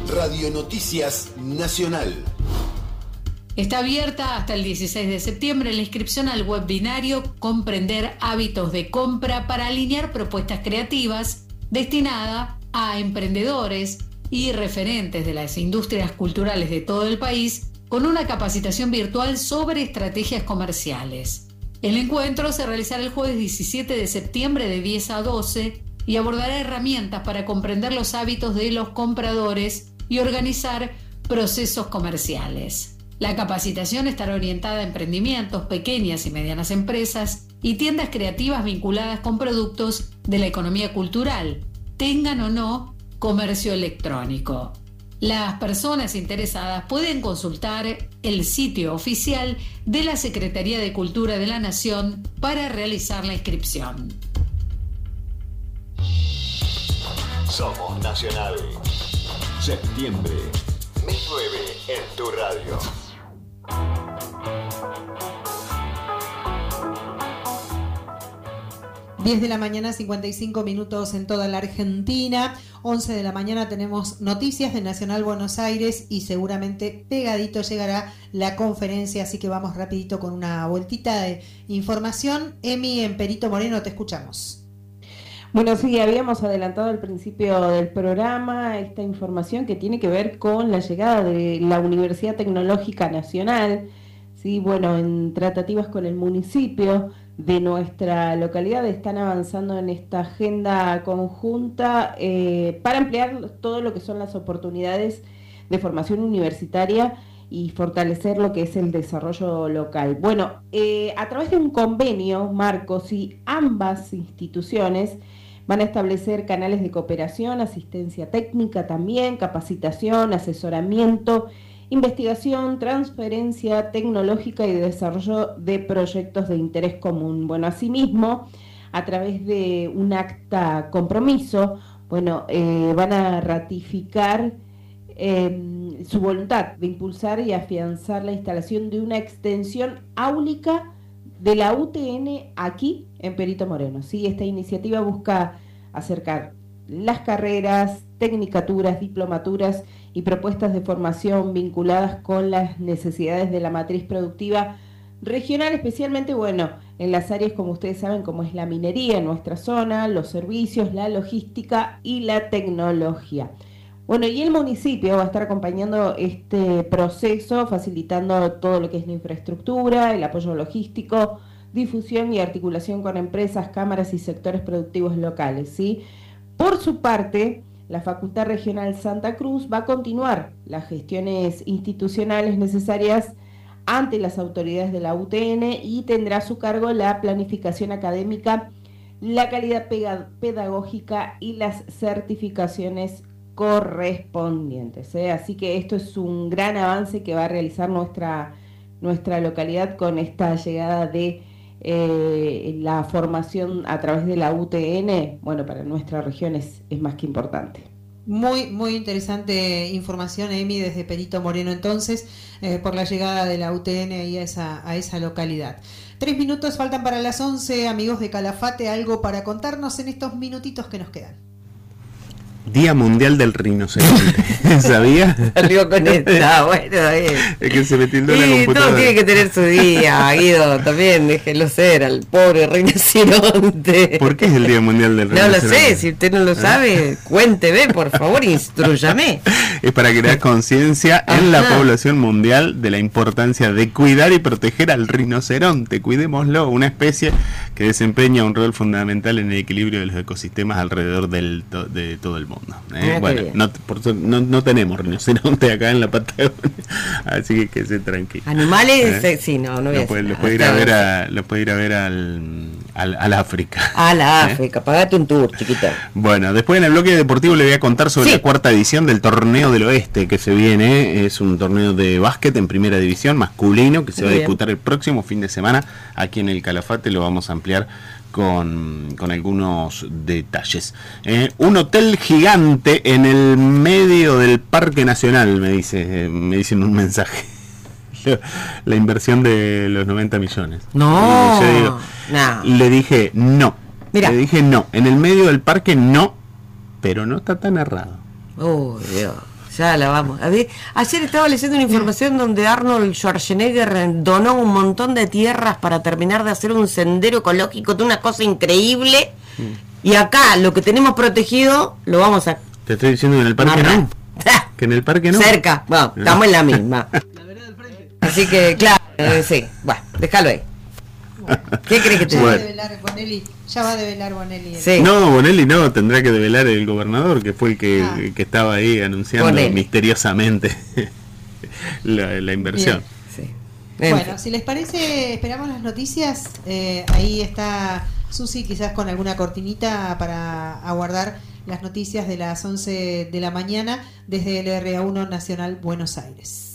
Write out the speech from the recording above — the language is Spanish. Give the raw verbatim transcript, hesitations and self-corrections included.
Radio Noticias Nacional. Está abierta hasta el dieciséis de septiembre la inscripción al webinario Comprender hábitos de compra para alinear propuestas creativas destinada a emprendedores y referentes de las industrias culturales de todo el país con una capacitación virtual sobre estrategias comerciales. El encuentro se realizará el jueves diecisiete de septiembre de diez a doce y abordará herramientas para comprender los hábitos de los compradores y organizar procesos comerciales. La capacitación estará orientada a emprendimientos, pequeñas y medianas empresas y tiendas creativas vinculadas con productos de la economía cultural, tengan o no comercio electrónico. Las personas interesadas pueden consultar el sitio oficial de la Secretaría de Cultura de la Nación para realizar la inscripción. Somos Nacional. Septiembre, mes nueve en tu radio. diez de la mañana, cincuenta y cinco minutos en toda la Argentina. once de la mañana tenemos noticias de Nacional Buenos Aires y seguramente pegadito llegará la conferencia, así que vamos rapidito con una vueltita de información. Emi, en Perito Moreno, te escuchamos. Bueno, sí, habíamos adelantado al principio del programa esta información que tiene que ver con la llegada de la Universidad Tecnológica Nacional, sí, bueno, en tratativas con el municipio de nuestra localidad están avanzando en esta agenda conjunta eh, para ampliar todo lo que son las oportunidades de formación universitaria y fortalecer lo que es el desarrollo local. Bueno, eh, a través de un convenio, Marcos, y ambas instituciones van a establecer canales de cooperación, asistencia técnica también, capacitación, asesoramiento, investigación, transferencia tecnológica y desarrollo de proyectos de interés común. Bueno, asimismo, a través de un acta compromiso, bueno, eh, van a ratificar eh, su voluntad de impulsar y afianzar la instalación de una extensión áulica de la U T N aquí en Perito Moreno. ¿Sí? Esta iniciativa busca acercar las carreras, tecnicaturas, diplomaturas y propuestas de formación vinculadas con las necesidades de la matriz productiva regional, especialmente, bueno, en las áreas, como ustedes saben, como es la minería en nuestra zona, los servicios, la logística y la tecnología. Bueno, y el municipio va a estar acompañando este proceso, facilitando todo lo que es la infraestructura, el apoyo logístico, difusión y articulación con empresas, cámaras y sectores productivos locales, ¿sí? Por su parte, la Facultad Regional Santa Cruz va a continuar las gestiones institucionales necesarias ante las autoridades de la U T N y tendrá a su cargo la planificación académica, la calidad pedagógica y las certificaciones correspondientes, ¿eh? Así que esto es un gran avance que va a realizar nuestra, nuestra localidad con esta llegada de Eh, la formación a través de la U T N. Bueno, para nuestra región es, es más que importante. Muy, muy interesante información, Emi, desde Perito Moreno, entonces, eh, por la llegada de la U T N ahí a esa, a esa localidad. Tres minutos faltan para las once, amigos de Calafate, algo para contarnos en estos minutitos que nos quedan. Día Mundial del Rinoceronte. ¿Sabía? Salió con esta, bueno, bien. Es que se me tildó la Sí, computadora. todo tiene que tener su día, Guido, también déjelo ser al pobre rinoceronte. ¿Por qué es el Día Mundial del No Rinoceronte? lo sé, si usted no lo sabe, cuénteme, por favor, instrúyame. Es para crear conciencia en la Ajá. población mundial de la importancia de cuidar y proteger al rinoceronte. Cuidémoslo, una especie que desempeña un rol fundamental en el equilibrio de los ecosistemas alrededor del, to- de todo el mundo. ¿eh? Ah, Bueno, no, por su- no, no tenemos rinoceronte acá en la Patagonia, así que que se tranquilo. Animales, ¿Eh? eh, sí, no, no voy a Lo puede, decir lo puede ir nada. a ver a, lo puede ir a ver al, al, al África. A la ¿Eh? África, pagate un tour, chiquita. Bueno, después en el bloque deportivo le voy a contar sobre Sí. la cuarta edición del Torneo del Oeste que se viene. Es un torneo de básquet en primera división masculino que se va a Bien. disputar el próximo fin de semana aquí en el Calafate. Lo vamos a ampliar con, con algunos detalles. Eh, un hotel gigante en el medio del Parque Nacional, me dice, eh, me dicen un mensaje. La inversión de los noventa millones. No, Y yo digo, no. le dije no. Mirá. Le dije no. En el medio del parque no, pero no está tan errado. Oh, Dios. Ya la vamos. A ver, ayer estaba leyendo una información donde Arnold Schwarzenegger donó un montón de tierras para terminar de hacer un sendero ecológico, de una cosa increíble. Mm. Y acá, lo que tenemos protegido, lo vamos a... Te estoy diciendo que en el parque Marra. no. Que en el parque no. Cerca, bueno, estamos en la misma. Así que, claro, eh, sí. Bueno, déjalo ahí. ¿Qué crees que te ya diga? va a develar Bonelli, ya va a develar Bonelli. Sí. No, Bonelli no, tendrá que develar el gobernador, que fue el que, Ah. que estaba ahí anunciando Bonelli. misteriosamente la, la inversión. Sí. En Bueno, fin. si les parece, esperamos las noticias. Eh, ahí está Susi, quizás con alguna cortinita para aguardar las noticias de las once de la mañana desde el R A uno Nacional Buenos Aires.